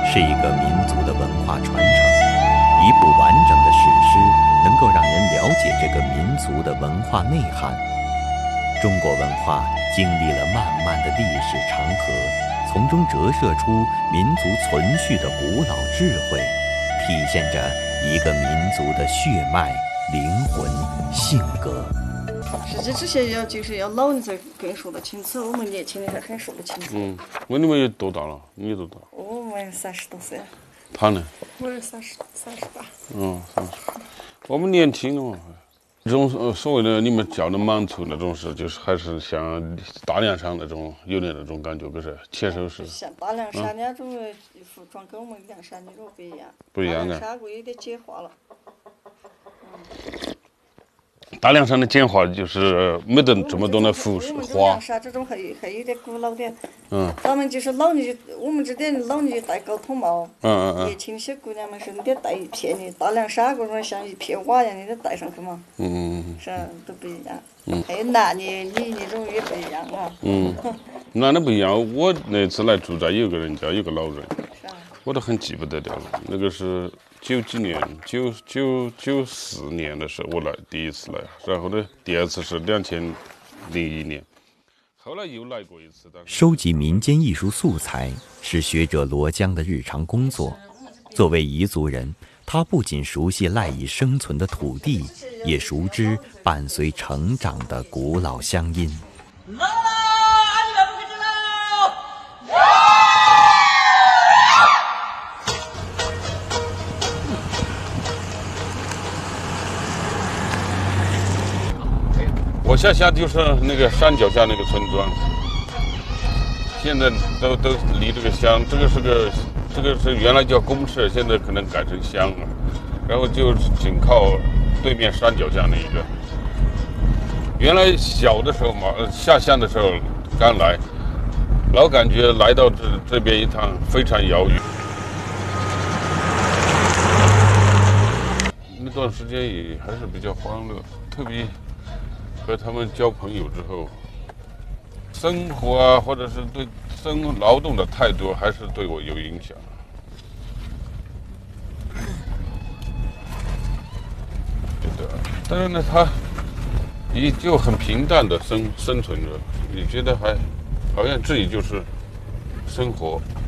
是一个民族的文化传承。一部完整的史诗能够让人了解这个民族的文化内涵。中国文化经历了漫漫的历史长河，从中折射出民族存续的古老智慧，体现着一个民族的血脉、灵魂、性格。 实际这些就是要老人才更说得清楚，我们年轻人还很说不清楚。 问你们有多大了？你有多大？ 我们30多岁。 他呢？ 我是38。 30。我们年轻了嘛。这种所谓的你们叫的满族那种是，就是还是像大凉山那种有点那种感觉，不是切手式。 像大凉山那种服装跟我们凉山那种不一样。 不一样啊。 大凉山有点简化了。 大凉山的简化就是没得这么多的服饰花。 凉山这种还有点古老点。咱们就是老年，我们这点老年戴高筒帽。年轻些姑娘们是你得戴一片的，大凉山这种像一片瓦一样，你得戴上去嘛。是都不一样。还有男的、女的这种也不一样啊。 男的不一样。我那次来住在有个人家，有个老人，我都很记不得掉了。那个是90几年，94年的时候我来第一次来，然后呢，第二次是2001年，后来又来过一次。 收集民间艺术素材是学者罗江的日常工作。作为彝族人，他不仅熟悉赖以生存的土地，也熟知伴随成长的古老乡音。 我下就是那个山脚下那个村庄，现在都离这个乡，这个是原来叫公社，现在可能改成乡了，然后就紧靠对面山脚下那一个。原来小的时候嘛，下乡的时候刚来，老感觉来到这边一趟非常遥远。那段时间也还是比较欢乐，特别和他们交朋友之后，生活啊，或者是对劳动的态度，还是对我有影响。对的，但是呢，他也就很平淡的生存着，你觉得还好像自己就是生活。